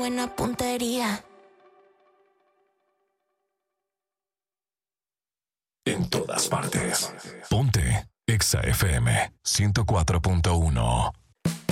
buena puntería. En todas partes. Ponte Exa FM 104.1.